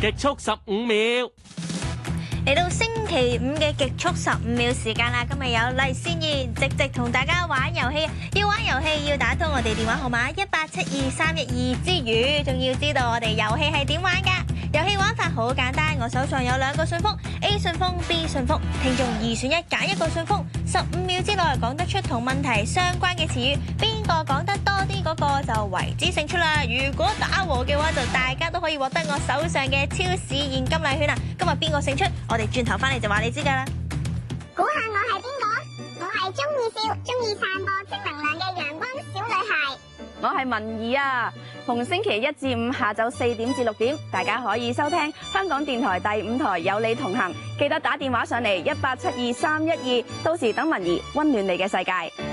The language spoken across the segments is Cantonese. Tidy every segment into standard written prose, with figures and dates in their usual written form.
極速15秒。 嚟到星期五嘅極速15秒時間啦，今日有黎善言直同大家玩遊戲。要玩遊戲要打通我哋電話號碼1872312之餘，仲要知道我哋遊戲係點玩噶。遊戲玩法好簡單，我手上有2個信封 ，A 信封、B 信封，聽眾2選1揀一個信封，15秒之內講得出同問題相關嘅詞語，邊個講得多啲嗰個就為之勝出啦。如果打和嘅話，就大家都可以獲得我手上嘅超市現金禮券啦。今日邊個勝出，我哋轉頭翻嚟就話你知噶啦。 估下我係邊個？我係中意笑、中意散播正能量嘅陽光小女孩。 我係文儀啊，逢星期1至5下晝4點至6點，大家可以收聽香港電台第5台有你同行，記得打電話上嚟1872312，到時等文儀溫暖你嘅世界。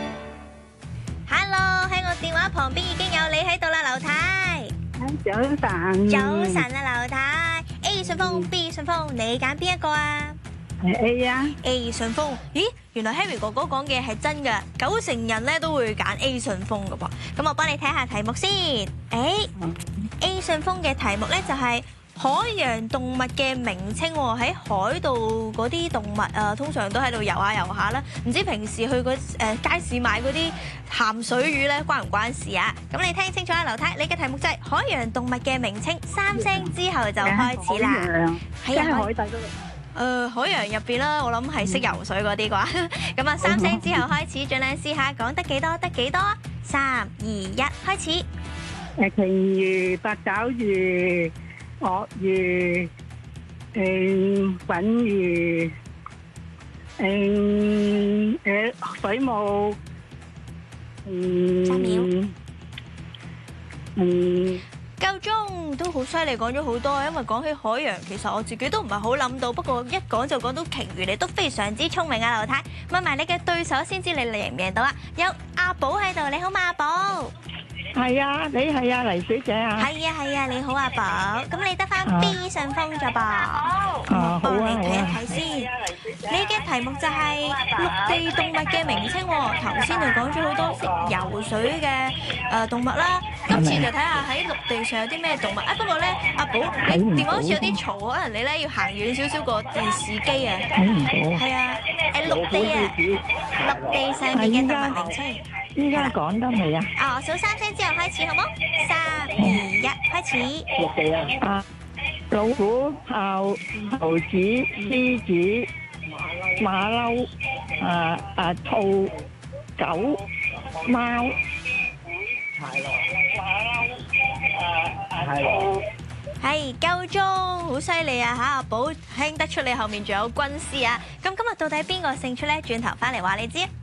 Hello， 喺我電話旁邊已經有你喺度啦，劉太。 早晨。 早晨啊，劉太。A 信封、B 信封，你揀邊一個啊？ 係 A 啊。 A 信封，咦？原來 Harry 哥哥講嘅係真嘅，90%人咧都會揀 A 信封噶噃。咁我幫你睇下題目先。A 信封嘅題目咧就係海洋動物嘅名稱喎。喺海度嗰啲動物啊，通常都喺度游下游下啦。唔知平時去街市買嗰啲鹹水魚咧，關唔關事啊？咁你聽清楚啊，劉太，你嘅題目就係海洋動物嘅名稱，3聲之後就開始啦。 係啊，海底海洋入邊啦，我諗係識游水嗰啲啩。咁啊，3聲之後開始，盡量試下講得幾多得幾多。3、2、1，開始。 鯨魚、八爪魚、鱷魚、滾魚、水母。 3秒。夠鐘都好犀利，講咗好多。因為講起海洋，其實我自己都唔係好諗到，不過一講就講到鯨魚，你都非常之聰明啊，劉太。問埋你嘅對手先知你贏唔贏到啊？有阿寶喺度，你好嘛，阿寶？ 係啊，你係啊，黎小姐啊。 係啊，你好阿寶。咁你得翻 B 信封咋噃？ 好幫你睇一睇先。你嘅題目就係陸地動物嘅名稱喎。頭先就講咗好多識游水嘅動物啦。今次就睇下喺陸地上有啲咩動物啊。不過咧，阿寶，你電話好似有啲嘈，可能你咧要行遠少少個電視機啊。 睇唔到。 係啊，陸地啊，陸地上面嘅動物名稱。 依家講得未啊？ 我數3聲之後開始，好冇？3、2、1，開始。 陸地啊！老虎、豹、猴子、獅子、馬騮、兔、狗、貓。 係夠鐘，好犀利啊嚇！阿寶聽得出你後面仲有軍師啊！咁今日到底邊個勝出咧？轉頭翻嚟話你知。